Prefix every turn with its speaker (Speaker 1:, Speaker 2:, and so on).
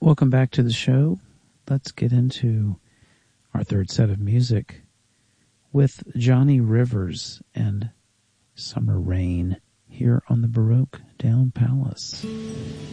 Speaker 1: Welcome back to the show. Let's get into our third set of music with Johnny Rivers and Summer Rain here on the Baroque Down Palace.